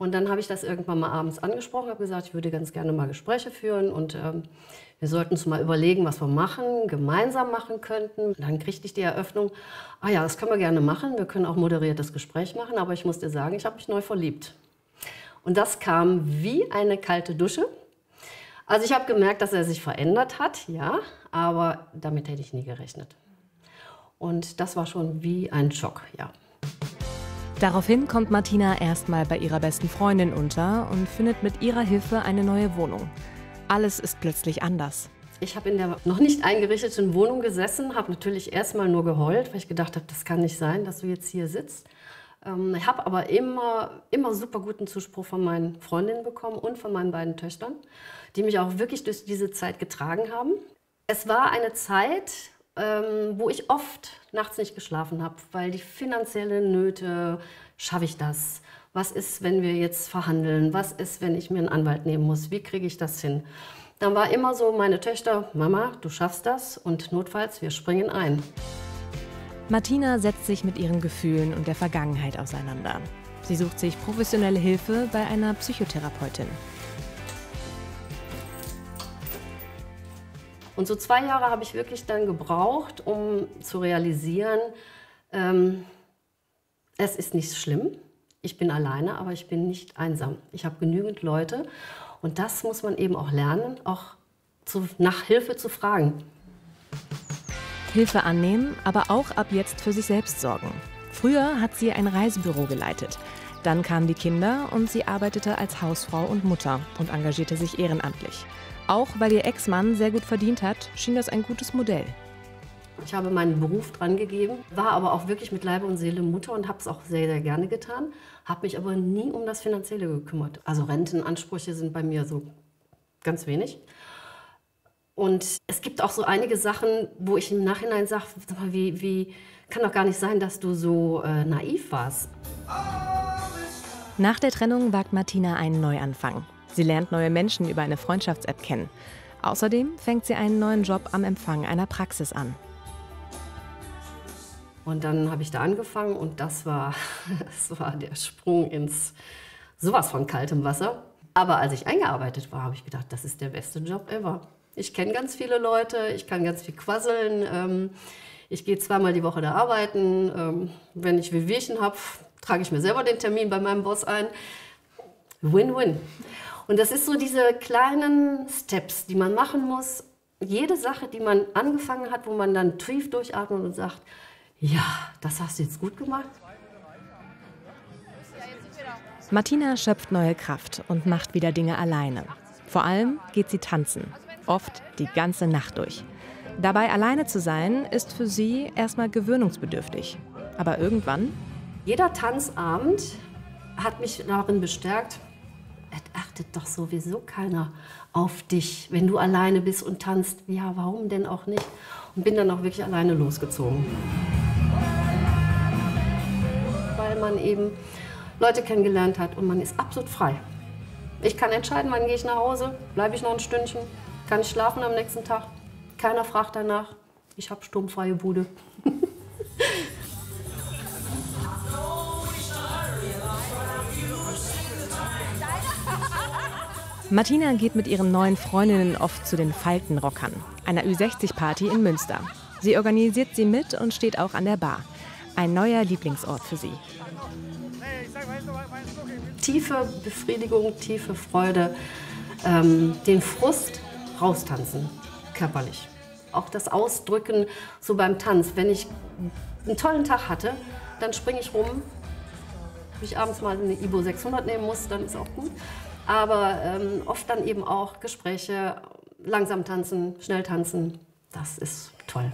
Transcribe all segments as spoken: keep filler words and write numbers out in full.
Und dann habe ich das irgendwann mal abends angesprochen, habe gesagt, ich würde ganz gerne mal Gespräche führen und ähm, wir sollten uns mal überlegen, was wir machen, gemeinsam machen könnten. Und dann kriegte ich die Eröffnung, ah ja, das können wir gerne machen, wir können auch moderiertes Gespräch machen, aber ich muss dir sagen, ich habe mich neu verliebt. Und das kam wie eine kalte Dusche. Also ich habe gemerkt, dass er sich verändert hat, ja, aber damit hätte ich nie gerechnet. Und das war schon wie ein Schock, ja. Daraufhin kommt Martina erstmal bei ihrer besten Freundin unter und findet mit ihrer Hilfe eine neue Wohnung. Alles ist plötzlich anders. Ich habe in der noch nicht eingerichteten Wohnung gesessen, habe natürlich erstmal nur geheult, weil ich gedacht habe, das kann nicht sein, dass du jetzt hier sitzt. Ähm, ich habe aber immer, immer super guten Zuspruch von meinen Freundinnen bekommen und von meinen beiden Töchtern, die mich auch wirklich durch diese Zeit getragen haben. Es war eine Zeit, ähm, wo ich oft nachts nicht geschlafen habe, weil die finanziellen Nöte, schaffe ich das? Was ist, wenn wir jetzt verhandeln? Was ist, wenn ich mir einen Anwalt nehmen muss? Wie kriege ich das hin? Dann war immer so meine Töchter, Mama, du schaffst das und notfalls, wir springen ein. Martina setzt sich mit ihren Gefühlen und der Vergangenheit auseinander. Sie sucht sich professionelle Hilfe bei einer Psychotherapeutin. Und so zwei Jahre habe ich wirklich dann gebraucht, um zu realisieren, ähm, es ist nicht schlimm. Ich bin alleine, aber ich bin nicht einsam. Ich habe genügend Leute und das muss man eben auch lernen, auch zu, nach Hilfe zu fragen. Hilfe annehmen, aber auch ab jetzt für sich selbst sorgen. Früher hat sie ein Reisebüro geleitet. Dann kamen die Kinder und sie arbeitete als Hausfrau und Mutter und engagierte sich ehrenamtlich. Auch weil ihr Ex-Mann sehr gut verdient hat, schien das ein gutes Modell. Ich habe meinen Beruf dran gegeben, war aber auch wirklich mit Leib und Seele Mutter und habe es auch sehr, sehr gerne getan, habe mich aber nie um das Finanzielle gekümmert. Also Rentenansprüche sind bei mir so ganz wenig. Und es gibt auch so einige Sachen, wo ich im Nachhinein sage, wie, wie kann doch gar nicht sein, dass du so äh, naiv warst. Nach der Trennung wagt Martina einen Neuanfang. Sie lernt neue Menschen über eine Freundschafts-App kennen. Außerdem fängt sie einen neuen Job am Empfang einer Praxis an. Und dann habe ich da angefangen und das war, das war der Sprung ins sowas von kaltem Wasser. Aber als ich eingearbeitet war, habe ich gedacht, das ist der beste Job ever. Ich kenne ganz viele Leute, ich kann ganz viel quasseln. Ähm, ich gehe zweimal die Woche da arbeiten. Ähm, wenn ich Wehwehchen habe, trage ich mir selber den Termin bei meinem Boss ein. Win-win. Und das ist so diese kleinen Steps, die man machen muss. Jede Sache, die man angefangen hat, wo man dann tief durchatmet und sagt, ja, das hast du jetzt gut gemacht. Martina schöpft neue Kraft und macht wieder Dinge alleine. Vor allem geht sie tanzen, oft die ganze Nacht durch. Dabei alleine zu sein, ist für sie erstmal gewöhnungsbedürftig. Aber irgendwann? Jeder Tanzabend hat mich darin bestärkt, es achtet doch sowieso keiner auf dich, wenn du alleine bist und tanzt. Ja, warum denn auch nicht? Und bin dann auch wirklich alleine losgezogen. Weil man eben Leute kennengelernt hat und man ist absolut frei. Ich kann entscheiden, wann gehe ich nach Hause, bleibe ich noch ein Stündchen, kann ich schlafen am nächsten Tag. Keiner fragt danach. Ich habe sturmfreie Bude. Martina geht mit ihren neuen Freundinnen oft zu den Faltenrockern, einer Ü sechzig Party in Münster. Sie organisiert sie mit und steht auch an der Bar. Ein neuer Lieblingsort für sie. Tiefe Befriedigung, tiefe Freude, ähm, den Frust raustanzen, körperlich. Auch das Ausdrücken so beim Tanz. Wenn ich einen tollen Tag hatte, dann springe ich rum. Wenn ich abends mal eine Ibo sechshundert nehmen muss, dann ist auch gut. Aber ähm, oft dann eben auch Gespräche, langsam tanzen, schnell tanzen, das ist toll.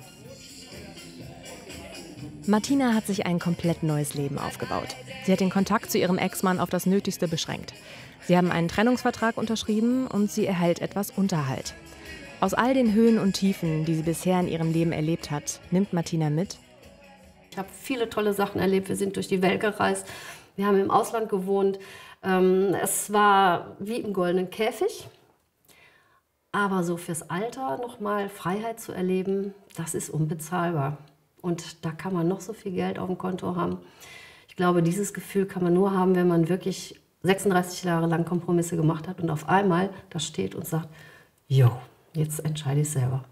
Martina hat sich ein komplett neues Leben aufgebaut. Sie hat den Kontakt zu ihrem Ex-Mann auf das Nötigste beschränkt. Sie haben einen Trennungsvertrag unterschrieben und sie erhält etwas Unterhalt. Aus all den Höhen und Tiefen, die sie bisher in ihrem Leben erlebt hat, nimmt Martina mit: Ich habe viele tolle Sachen erlebt. Wir sind durch die Welt gereist. Wir haben im Ausland gewohnt. Es war wie im goldenen Käfig. Aber so fürs Alter nochmal Freiheit zu erleben, das ist unbezahlbar. Und da kann man noch so viel Geld auf dem Konto haben. Ich glaube, dieses Gefühl kann man nur haben, wenn man wirklich sechsunddreißig Jahre lang Kompromisse gemacht hat und auf einmal da steht und sagt, jo, jetzt entscheide ich selber.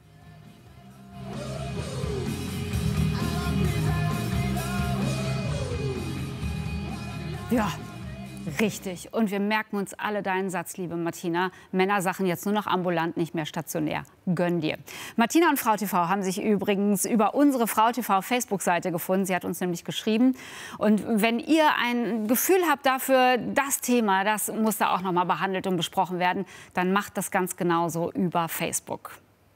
Ja, richtig. Und wir merken uns alle deinen Satz, liebe Martina. Männersachen jetzt nur noch ambulant, nicht mehr stationär. Gönn dir. Martina und Frau T V haben sich übrigens über unsere Frau T V Facebook-Seite gefunden. Sie hat uns nämlich geschrieben. Und wenn ihr ein Gefühl habt dafür, das Thema, das muss da auch noch mal behandelt und besprochen werden, dann macht das ganz genauso über Facebook.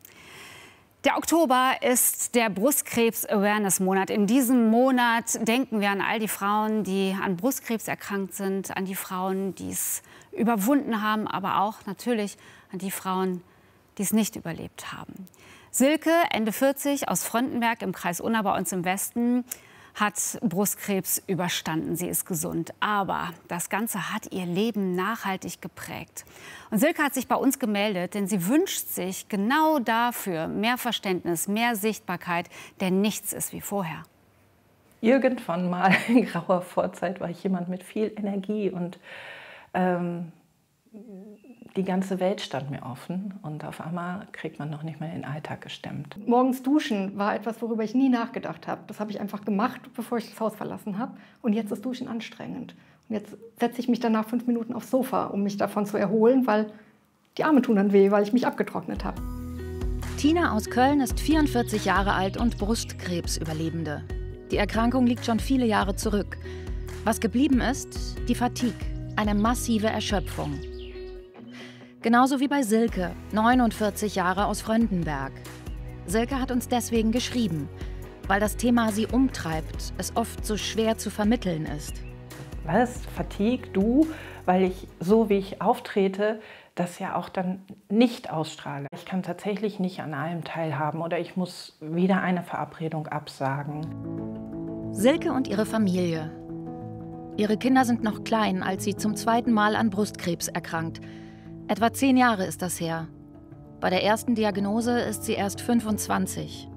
Der Oktober ist der Brustkrebs-Awareness-Monat. In diesem Monat denken wir an all die Frauen, die an Brustkrebs erkrankt sind, an die Frauen, die es überwunden haben, aber auch natürlich an die Frauen, die es nicht überlebt haben. Silke, Ende vierzig, aus Fröndenberg im Kreis Unna bei uns im Westen, hat Brustkrebs überstanden. Sie ist gesund. Aber das Ganze hat ihr Leben nachhaltig geprägt. Und Silke hat sich bei uns gemeldet, denn sie wünscht sich genau dafür mehr Verständnis, mehr Sichtbarkeit, denn nichts ist wie vorher. Irgendwann mal in grauer Vorzeit war ich jemand mit viel Energie und ähm, die ganze Welt stand mir offen und auf einmal kriegt man noch nicht mehr den Alltag gestemmt. Morgens duschen war etwas, worüber ich nie nachgedacht habe. Das habe ich einfach gemacht, bevor ich das Haus verlassen habe. Und jetzt ist Duschen anstrengend. Und jetzt setze ich mich danach fünf Minuten aufs Sofa, um mich davon zu erholen, weil die Arme tun dann weh, weil ich mich abgetrocknet habe. Tina aus Köln ist vierundvierzig Jahre alt und Brustkrebsüberlebende. Die Erkrankung liegt schon viele Jahre zurück. Was geblieben ist, die Fatigue, eine massive Erschöpfung. Genauso wie bei Silke, neunundvierzig Jahre aus Fröndenberg. Silke hat uns deswegen geschrieben, weil das Thema sie umtreibt, es oft so schwer zu vermitteln ist. Was? Fatigue? Du? Weil ich, so wie ich auftrete, das ja auch dann nicht ausstrahle. Ich kann tatsächlich nicht an allem teilhaben oder ich muss wieder eine Verabredung absagen. Silke und ihre Familie. Ihre Kinder sind noch klein, als sie zum zweiten Mal an Brustkrebs erkrankt. Etwa zehn Jahre ist das her. Bei der ersten Diagnose ist sie erst fünfundzwanzig.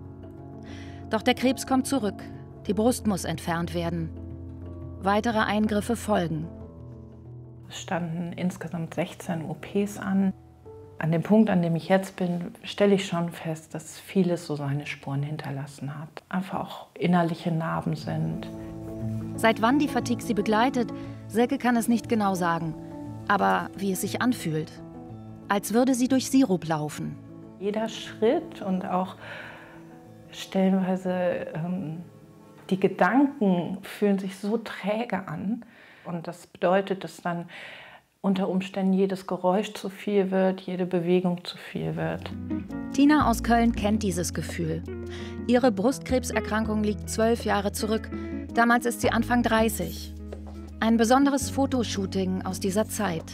Doch der Krebs kommt zurück. Die Brust muss entfernt werden. Weitere Eingriffe folgen. Es standen insgesamt sechzehn O Ps an. An dem Punkt, an dem ich jetzt bin, stelle ich schon fest, dass vieles so seine Spuren hinterlassen hat. Einfach auch innerliche Narben sind. Seit wann die Fatigue sie begleitet, Silke kann es nicht genau sagen. Aber wie es sich anfühlt, als würde sie durch Sirup laufen. Jeder Schritt und auch stellenweise ähm, die Gedanken fühlen sich so träge an. Und das bedeutet, dass dann unter Umständen jedes Geräusch zu viel wird, jede Bewegung zu viel wird. Tina aus Köln kennt dieses Gefühl. Ihre Brustkrebserkrankung liegt zwölf Jahre zurück. Damals ist sie Anfang dreißig. Ein besonderes Fotoshooting aus dieser Zeit.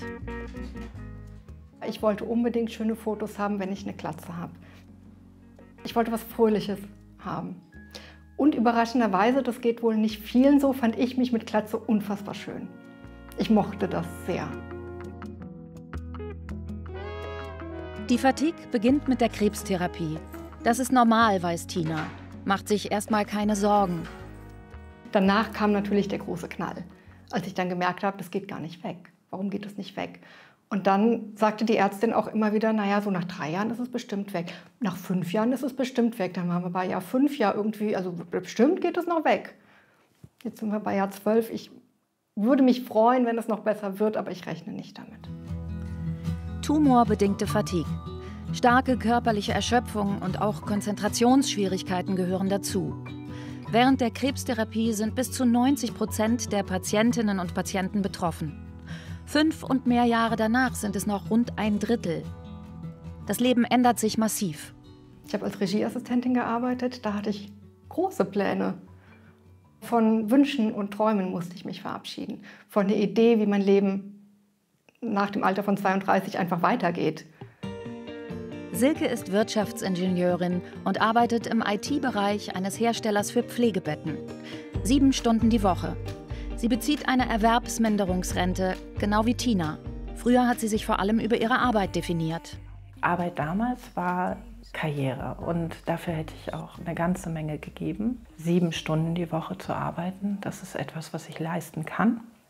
Ich wollte unbedingt schöne Fotos haben, wenn ich eine Glatze habe. Ich wollte was Fröhliches haben. Und überraschenderweise, das geht wohl nicht vielen so, fand ich mich mit Glatze unfassbar schön. Ich mochte das sehr. Die Fatigue beginnt mit der Krebstherapie. Das ist normal, weiß Tina. Macht sich erstmal keine Sorgen. Danach kam natürlich der große Knall. Als ich dann gemerkt habe, das geht gar nicht weg. Warum geht es nicht weg? Und dann sagte die Ärztin auch immer wieder, naja, so nach drei Jahren ist es bestimmt weg. Nach fünf Jahren ist es bestimmt weg. Dann waren wir bei Jahr fünf, Jahr irgendwie, also bestimmt geht es noch weg. Jetzt sind wir bei Jahr zwölf. Ich würde mich freuen, wenn es noch besser wird, aber ich rechne nicht damit. Tumorbedingte Fatigue. Starke körperliche Erschöpfung und auch Konzentrationsschwierigkeiten gehören dazu. Während der Krebstherapie sind bis zu neunzig Prozent der Patientinnen und Patienten betroffen. Fünf und mehr Jahre danach sind es noch rund ein Drittel. Das Leben ändert sich massiv. Ich habe als Regieassistentin gearbeitet, da hatte ich große Pläne. Von Wünschen und Träumen musste ich mich verabschieden. Von der Idee, wie mein Leben nach dem Alter von zweiunddreißig einfach weitergeht. Silke ist Wirtschaftsingenieurin und arbeitet im I T-Bereich eines Herstellers für Pflegebetten. Sieben Stunden die Woche. Sie bezieht eine Erwerbsminderungsrente, genau wie Tina. Früher hat sie sich vor allem über ihre Arbeit definiert. Arbeit damals war Karriere und dafür hätte ich auch eine ganze Menge gegeben. Sieben Stunden die Woche zu arbeiten, das ist etwas, was ich leisten kann.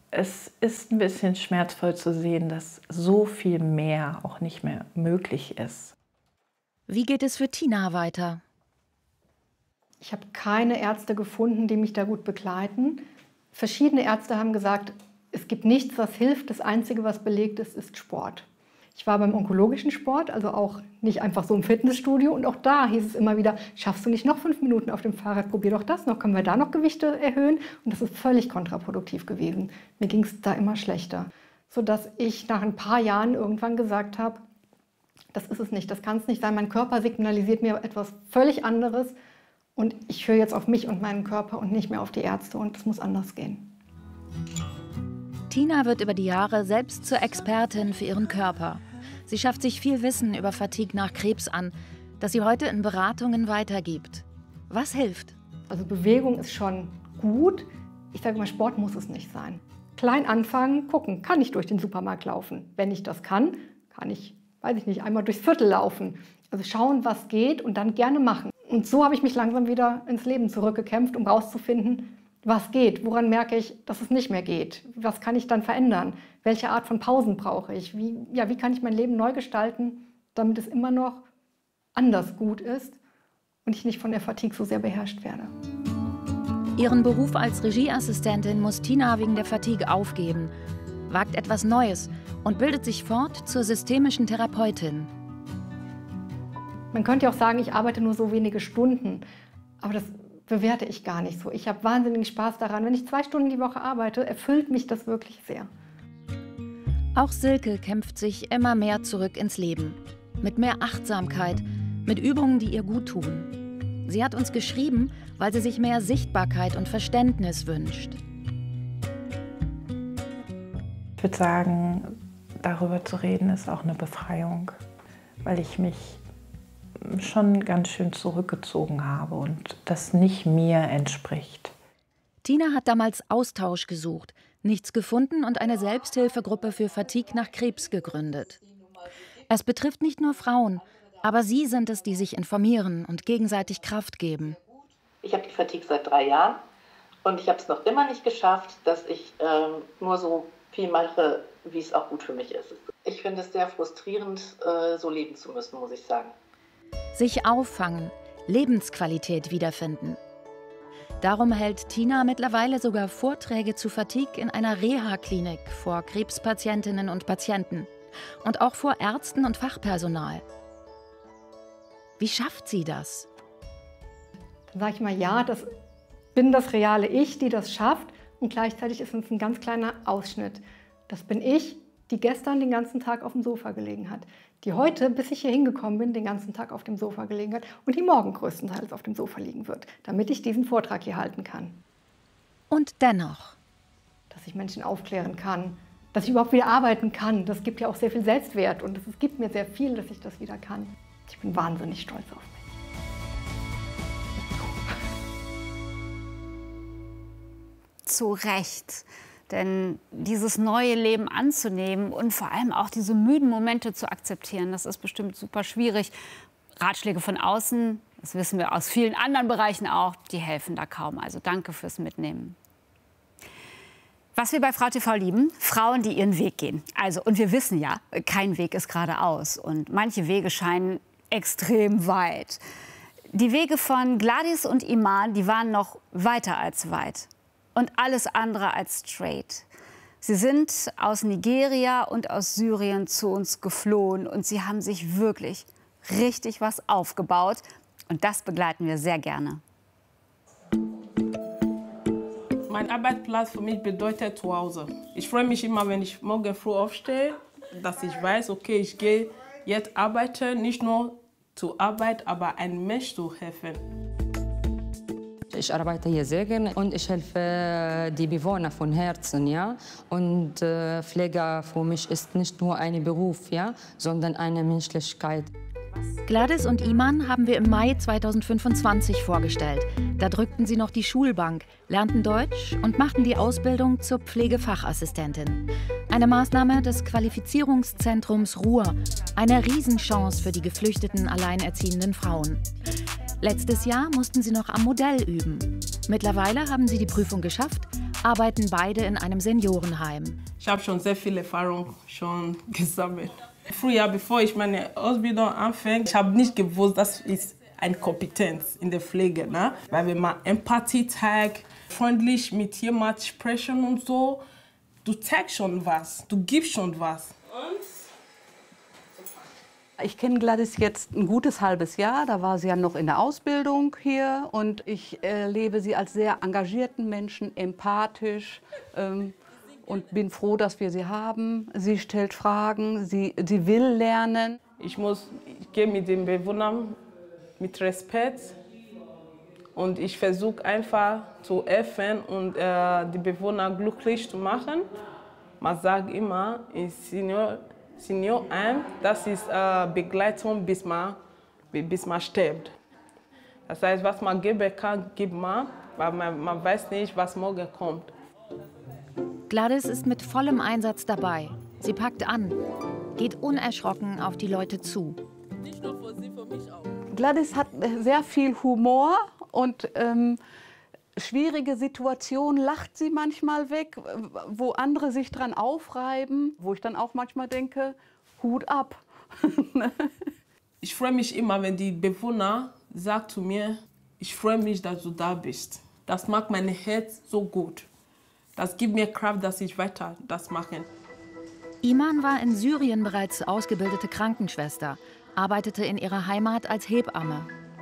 Es ist ein bisschen schmerzvoll zu sehen, dass so viel mehr auch nicht mehr möglich ist. Wie geht es für Tina weiter? Ich habe keine Ärzte gefunden, die mich da gut begleiten. Verschiedene Ärzte haben gesagt, es gibt nichts, was hilft. Das Einzige, was belegt ist, ist Sport. Ich war beim onkologischen Sport, also auch nicht einfach so im Fitnessstudio. Und auch da hieß es immer wieder, schaffst du nicht noch fünf Minuten auf dem Fahrrad, probier doch das noch, können wir da noch Gewichte erhöhen? Und das ist völlig kontraproduktiv gewesen. Mir ging es da immer schlechter. Sodass ich nach ein paar Jahren irgendwann gesagt habe, das ist es nicht, das kann es nicht sein. Mein Körper signalisiert mir etwas völlig anderes. Und ich höre jetzt auf mich und meinen Körper und nicht mehr auf die Ärzte. Und es muss anders gehen. Tina wird über die Jahre selbst zur Expertin für ihren Körper. Sie schafft sich viel Wissen über Fatigue nach Krebs an, das sie heute in Beratungen weitergibt. Was hilft? Also Bewegung ist schon gut. Ich sage mal, Sport muss es nicht sein. Klein anfangen, gucken, kann ich durch den Supermarkt laufen? Wenn ich das kann, kann ich, weiß ich nicht, einmal durchs Viertel laufen. Also schauen, was geht und dann gerne machen. Und so habe ich mich langsam wieder ins Leben zurückgekämpft, um rauszufinden, was geht, woran merke ich, dass es nicht mehr geht, was kann ich dann verändern, welche Art von Pausen brauche ich, wie, ja, wie kann ich mein Leben neu gestalten, damit es immer noch anders gut ist und ich nicht von der Fatigue so sehr beherrscht werde. Ihren Beruf als Regieassistentin muss Tina wegen der Fatigue aufgeben, wagt etwas Neues und bildet sich fort zur systemischen Therapeutin. Man könnte ja auch sagen, ich arbeite nur so wenige Stunden, aber das bewerte ich gar nicht so. Ich habe wahnsinnigen Spaß daran. Wenn ich zwei Stunden die Woche arbeite, erfüllt mich das wirklich sehr. Auch Silke kämpft sich immer mehr zurück ins Leben. Mit mehr Achtsamkeit, mit Übungen, die ihr gut tun. Sie hat uns geschrieben, weil sie sich mehr Sichtbarkeit und Verständnis wünscht. Ich würde sagen, darüber zu reden ist auch eine Befreiung, weil ich mich schon ganz schön zurückgezogen habe und das nicht mir entspricht. Tina hat damals Austausch gesucht, nichts gefunden und eine Selbsthilfegruppe für Fatigue nach Krebs gegründet. Es betrifft nicht nur Frauen, aber sie sind es, die sich informieren und gegenseitig Kraft geben. Ich habe die Fatigue seit drei Jahren und ich habe es noch immer nicht geschafft, dass ich äh, nur so viel mache, wie es auch gut für mich ist. Ich finde es sehr frustrierend, äh, so leben zu müssen, muss ich sagen. Sich auffangen, Lebensqualität wiederfinden. Darum hält Tina mittlerweile sogar Vorträge zu Fatigue in einer Reha-Klinik vor Krebspatientinnen und Patienten und auch vor Ärzten und Fachpersonal. Wie schafft sie das? Dann sage ich mal, ja, das bin das reale Ich, die das schafft. Und gleichzeitig ist es ein ganz kleiner Ausschnitt. Das bin ich, die gestern den ganzen Tag auf dem Sofa gelegen hat. Die heute, bis ich hier hingekommen bin, den ganzen Tag auf dem Sofa gelegen hat und die morgen größtenteils auf dem Sofa liegen wird, damit ich diesen Vortrag hier halten kann. Und dennoch. Dass ich Menschen aufklären kann, dass ich überhaupt wieder arbeiten kann. Das gibt ja auch sehr viel Selbstwert und es gibt mir sehr viel, dass ich das wieder kann. Ich bin wahnsinnig stolz auf mich. Zu Recht. Denn dieses neue Leben anzunehmen und vor allem auch diese müden Momente zu akzeptieren, das ist bestimmt super schwierig. Ratschläge von außen, das wissen wir aus vielen anderen Bereichen auch, die helfen da kaum. Also danke fürs Mitnehmen. Was wir bei Frau T V lieben, Frauen, die ihren Weg gehen. Also, und wir wissen ja, kein Weg ist geradeaus und manche Wege scheinen extrem weit. Die Wege von Gladys und Iman, die waren noch weiter als weit. Und alles andere als straight. Sie sind aus Nigeria und aus Syrien zu uns geflohen und sie haben sich wirklich richtig was aufgebaut. Und das begleiten wir sehr gerne. Mein Arbeitsplatz für mich bedeutet zu Hause. Ich freue mich immer, wenn ich morgen früh aufstehe, dass ich weiß, okay, ich gehe jetzt arbeiten, nicht nur zur Arbeit, aber einem Menschen zu helfen. Ich arbeite hier sehr gerne und ich helfe die Bewohner von Herzen, ja. Und äh, Pflege für mich ist nicht nur ein Beruf, ja, sondern eine Menschlichkeit. Gladys und Iman haben wir im Mai zweitausendfünfundzwanzig vorgestellt. Da drückten sie noch die Schulbank, lernten Deutsch und machten die Ausbildung zur Pflegefachassistentin. Eine Maßnahme des Qualifizierungszentrums Ruhr. Eine Riesenchance für die geflüchteten, alleinerziehenden Frauen. Letztes Jahr mussten sie noch am Modell üben. Mittlerweile haben sie die Prüfung geschafft arbeiten beide in einem Seniorenheim. Ich habe schon sehr viel Erfahrung schon gesammelt. Früher, bevor ich meine Ausbildung anfing, ich habe nicht gewusst, das ist eine Kompetenz in der Pflege. Ne? Weil wenn man Empathie zeigt, freundlich mit jemandem sprechen und so, du zeigst schon was, du gibst schon was. Ich kenne Gladys jetzt ein gutes halbes Jahr. Da war sie ja noch in der Ausbildung hier. Und ich erlebe sie als sehr engagierten Menschen, empathisch. Ähm, und bin froh, dass wir sie haben. Sie stellt Fragen, sie, sie will lernen. Ich muss, ich gehe mit den Bewohnern mit Respekt. Und ich versuche einfach zu helfen und äh, die Bewohner glücklich zu machen. Man sagt immer, in Senior Seniorheim, das ist äh, Begleitung, bis man, bis man stirbt. Das heißt, was man geben kann, gibt man, weil man, man weiß nicht, was morgen kommt. Gladys ist mit vollem Einsatz dabei. Sie packt an, geht unerschrocken auf die Leute zu. Nicht nur für sie, für mich auch. Gladys hat sehr viel Humor und ähm, schwierige Situationen lacht sie manchmal weg, wo andere sich dran aufreiben, wo ich dann auch manchmal denke, Hut ab. Ich freue mich immer, wenn die Bewohner sagen zu mir, ich freue mich, dass du da bist. Das macht mein Herz so gut. Das gibt mir Kraft, dass ich weiter das mache. Iman war in Syrien bereits ausgebildete Krankenschwester, arbeitete in ihrer Heimat als Hebamme.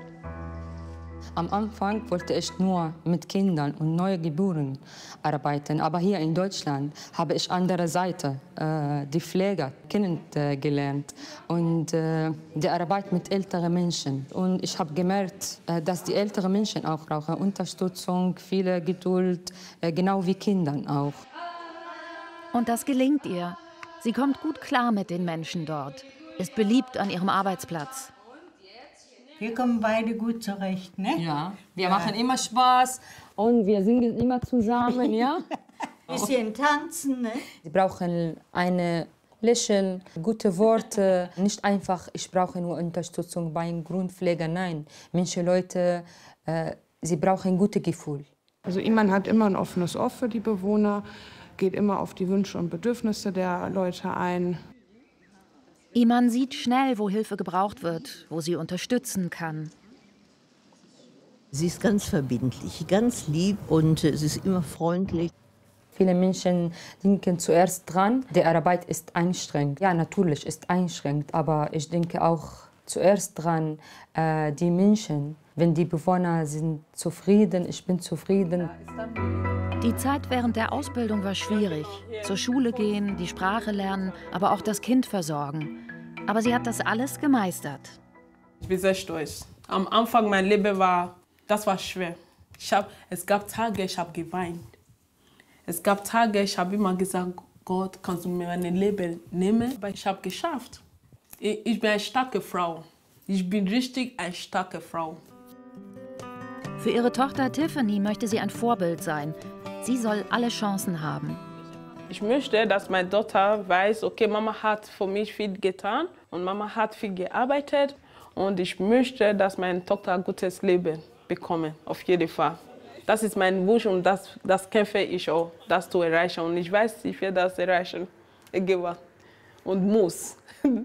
Am Anfang wollte ich nur mit Kindern und Neugeborenen arbeiten. Aber hier in Deutschland habe ich andere Seite, äh, die Pfleger kennengelernt und äh, die Arbeit mit älteren Menschen. Und ich habe gemerkt, äh, dass die älteren Menschen auch brauchen Unterstützung, viel Geduld, äh, genau wie Kindern auch. Und das gelingt ihr. Sie kommt gut klar mit den Menschen dort, ist beliebt an ihrem Arbeitsplatz. Wir kommen beide gut zurecht, ne? Ja, wir ja. machen immer Spaß und wir singen immer zusammen, ja? Bisschen tanzen, ne? Sie brauchen eine Lächeln, gute Worte, nicht einfach, ich brauche nur Unterstützung bei einem Grundpfleger, nein. Manche Leute, äh, sie brauchen ein gutes Gefühl. Also Iman hat immer ein offenes Ohr für die Bewohner, geht immer auf die Wünsche und Bedürfnisse der Leute ein. Iman sieht schnell, wo Hilfe gebraucht wird, wo sie unterstützen kann. Sie ist ganz verbindlich, ganz lieb und sie ist immer freundlich. Viele Menschen denken zuerst dran, die Arbeit ist anstrengend. Ja, natürlich ist anstrengend, aber ich denke auch zuerst dran, äh, die Menschen. Wenn die Bewohner sind zufrieden, ich bin zufrieden. Die Zeit während der Ausbildung war schwierig. Zur Schule gehen, die Sprache lernen, aber auch das Kind versorgen. Aber sie hat das alles gemeistert. Ich bin sehr stolz. Am Anfang mein Leben war, das war schwer. Ich hab, es gab Tage, ich habe geweint. Es gab Tage, ich habe immer gesagt, Gott, kannst du mir mein Leben nehmen? Aber ich habe geschafft. Ich, ich bin eine starke Frau. Ich bin richtig eine starke Frau. Für ihre Tochter Tiffany möchte sie ein Vorbild sein. Sie soll alle Chancen haben. Ich möchte, dass meine Tochter weiß, okay, Mama hat für mich viel getan und Mama hat viel gearbeitet. Und ich möchte, dass meine Tochter ein gutes Leben bekommt, auf jeden Fall. Das ist mein Wunsch und das, das kämpfe ich auch, das zu erreichen. Und ich weiß, ich werde das erreichen. Egal. Und muss.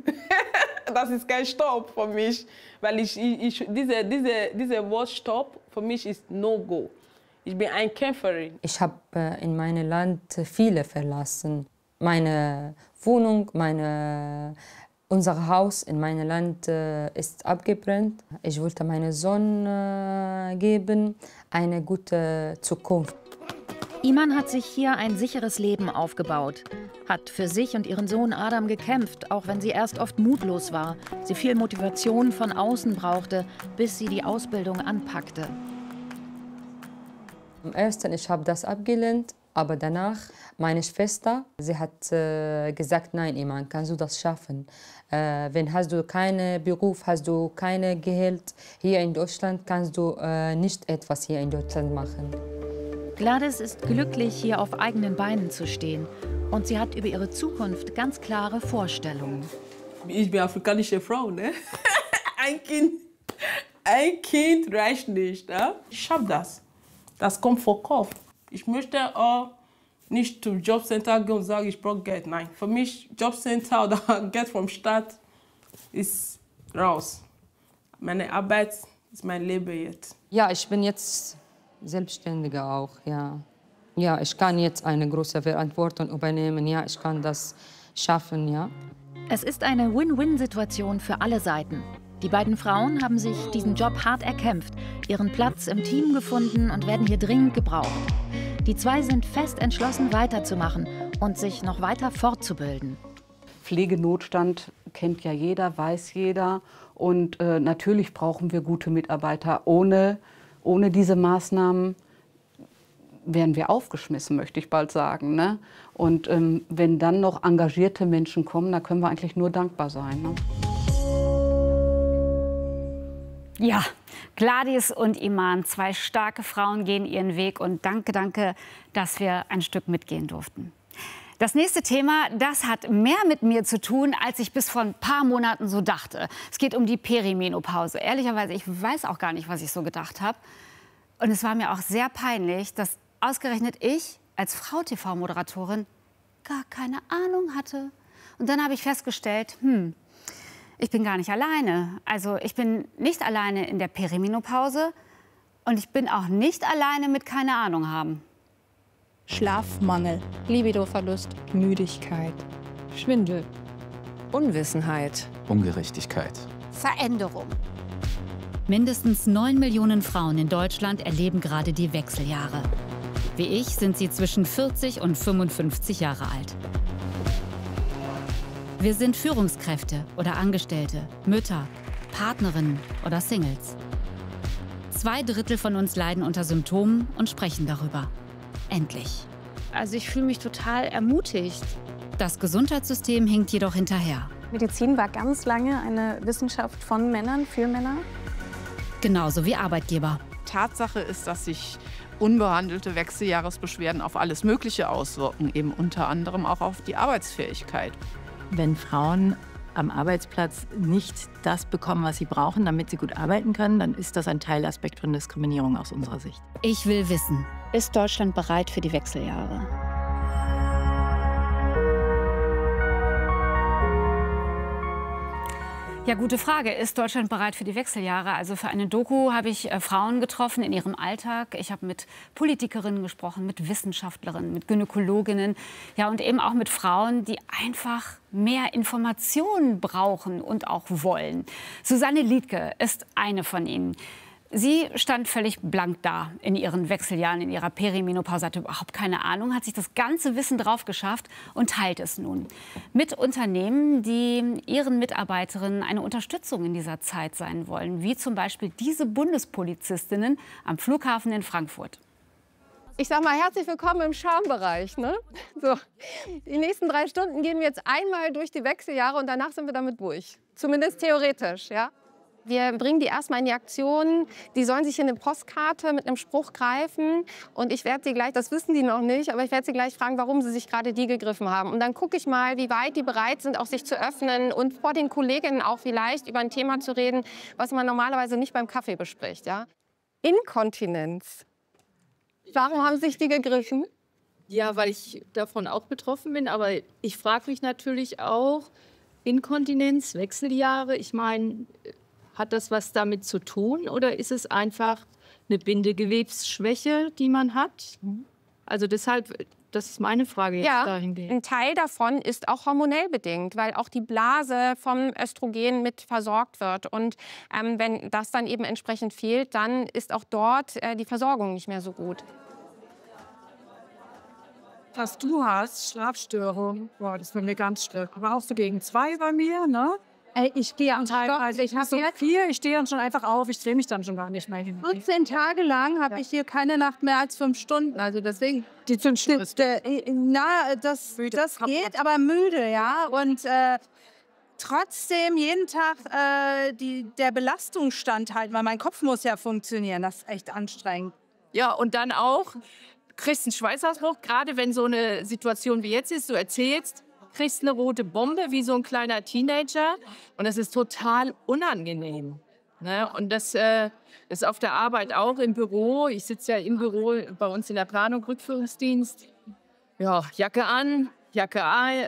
Das ist kein Stopp für mich, weil ich, ich, diese, diese, diese Wort Stopp für mich ist No-Go. Ich bin eine Kämpferin. Ich habe äh, in meinem Land viele verlassen. Meine Wohnung, meine, unser Haus in meinem Land äh, ist abgebrannt. Ich wollte meinem Sohn äh, geben, eine gute Zukunft. Iman hat sich hier ein sicheres Leben aufgebaut, hat für sich und ihren Sohn Adam gekämpft, auch wenn sie erst oft mutlos war, sie viel Motivation von außen brauchte, bis sie die Ausbildung anpackte. Am ersten, ich habe das abgelehnt, aber danach, meine Schwester, sie hat äh, gesagt, nein, Iman, kannst du das schaffen? Äh, wenn hast du keinen Beruf, hast du kein Gehalt hier in Deutschland, kannst du äh, nicht etwas hier in Deutschland machen. Gladys ist glücklich, hier auf eigenen Beinen zu stehen. Und sie hat über ihre Zukunft ganz klare Vorstellungen. Ich bin afrikanische Frau, ne? Ein Kind, ein Kind reicht nicht. Ne? Ich schaff das. Das kommt vor Kopf. Ich möchte auch nicht zum Jobcenter gehen und sagen, ich brauche Geld. Nein, für mich Jobcenter oder Geld vom Staat ist raus. Meine Arbeit ist mein Leben jetzt. Ja, ich bin jetzt Selbstständige auch, ja. Ja, ich kann jetzt eine große Verantwortung übernehmen, ja, ich kann das schaffen, ja. Es ist eine Win-Win-Situation für alle Seiten. Die beiden Frauen haben sich diesen Job hart erkämpft, ihren Platz im Team gefunden und werden hier dringend gebraucht. Die zwei sind fest entschlossen, weiterzumachen und sich noch weiter fortzubilden. Pflegenotstand kennt ja jeder, weiß jeder. Und äh, natürlich brauchen wir gute Mitarbeiter. Ohne, ohne diese Maßnahmen wären wir aufgeschmissen, möchte ich bald sagen. Ne? Und ähm, wenn dann noch engagierte Menschen kommen, da können wir eigentlich nur dankbar sein. Ne? Ja, Gladys und Iman, zwei starke Frauen gehen ihren Weg. Und danke, danke, dass wir ein Stück mitgehen durften. Das nächste Thema, das hat mehr mit mir zu tun, als ich bis vor ein paar Monaten so dachte. Es geht um die Perimenopause. Ehrlicherweise, ich weiß auch gar nicht, was ich so gedacht habe. Und es war mir auch sehr peinlich, dass ausgerechnet ich als Frau-T V-Moderatorin gar keine Ahnung hatte. Und dann habe ich festgestellt, hm, ich bin gar nicht alleine. Also ich bin nicht alleine in der Perimenopause und ich bin auch nicht alleine mit keine Ahnung haben. Schlafmangel, Libidoverlust, Müdigkeit, Schwindel, Unwissenheit, Ungerechtigkeit, Veränderung. Mindestens neun Millionen Frauen in Deutschland erleben gerade die Wechseljahre. Wie ich sind sie zwischen vierzig und fünfundfünfzig Jahre alt. Wir sind Führungskräfte oder Angestellte, Mütter, Partnerinnen oder Singles. Zwei Drittel von uns leiden unter Symptomen und sprechen darüber. Endlich. Also ich fühle mich total ermutigt. Das Gesundheitssystem hinkt jedoch hinterher. Medizin war ganz lange eine Wissenschaft von Männern, für Männer. Genauso wie Arbeitgeber. Tatsache ist, dass sich unbehandelte Wechseljahresbeschwerden auf alles Mögliche auswirken, eben unter anderem auch auf die Arbeitsfähigkeit. Wenn Frauen am Arbeitsplatz nicht das bekommen, was sie brauchen, damit sie gut arbeiten können, dann ist das ein Teilaspekt von Diskriminierung aus unserer Sicht. Ich will wissen. Ist Deutschland bereit für die Wechseljahre? Ja, gute Frage. Ist Deutschland bereit für die Wechseljahre? Also für eine Doku habe ich äh, Frauen getroffen in ihrem Alltag. Ich habe mit Politikerinnen gesprochen, mit Wissenschaftlerinnen, mit Gynäkologinnen. Ja, und eben auch mit Frauen, die einfach mehr Informationen brauchen und auch wollen. Susanne Liedtke ist eine von ihnen. Sie stand völlig blank da in ihren Wechseljahren, in ihrer Perimenopause, hatte überhaupt keine Ahnung, hat sich das ganze Wissen drauf geschafft und teilt es nun mit Unternehmen, die ihren Mitarbeiterinnen eine Unterstützung in dieser Zeit sein wollen, wie zum Beispiel diese Bundespolizistinnen am Flughafen in Frankfurt. Ich sag mal, herzlich willkommen im Charmebereich. Ne? So, die nächsten drei Stunden gehen wir jetzt einmal durch die Wechseljahre und danach sind wir damit durch. Zumindest theoretisch, ja. Wir bringen die erstmal in die Aktion. Die sollen sich in eine Postkarte mit einem Spruch greifen. Und ich werde sie gleich, das wissen die noch nicht, aber ich werde sie gleich fragen, warum sie sich gerade die gegriffen haben. Und dann gucke ich mal, wie weit die bereit sind, auch sich zu öffnen und vor den Kolleginnen auch vielleicht über ein Thema zu reden, was man normalerweise nicht beim Kaffee bespricht. Ja? Inkontinenz. Warum haben sich die gegriffen? Ja, weil ich davon auch betroffen bin. Aber ich frage mich natürlich auch, Inkontinenz, Wechseljahre, ich meine, hat das was damit zu tun oder ist es einfach eine Bindegewebsschwäche, die man hat? Also deshalb, das ist meine Frage jetzt ja, dahingehend. Ein Teil davon ist auch hormonell bedingt, weil auch die Blase vom Östrogen mit versorgt wird. Und ähm, wenn das dann eben entsprechend fehlt, dann ist auch dort äh, die Versorgung nicht mehr so gut. Was du hast, Schlafstörungen, boah, das ist bei mir ganz schlimm. Aber auch so gegen zwei bei mir, ne? Ey, ich stehe am Tag, also ich habe so vier, ich stehe dann schon einfach auf, ich drehe mich dann schon gar nicht mehr hin. vierzehn Tage lang habe ja. ich hier keine Nacht mehr als fünf Stunden. Also deswegen. Die fünf Stunden. Na, das, das geht, aber müde, ja. Und äh, trotzdem jeden Tag äh, die, der Belastung standhalten, weil mein Kopf muss ja funktionieren. Das ist echt anstrengend. Ja, und dann auch, kriegst einen Schweißausbruch, gerade wenn so eine Situation wie jetzt ist, du erzählst, kriegst eine rote Bombe wie so ein kleiner Teenager und das ist total unangenehm. Ne? Und das äh, ist auf der Arbeit auch im Büro. Ich sitze ja im Büro bei uns in der Planung, Rückführungsdienst. Ja, Jacke an, Jacke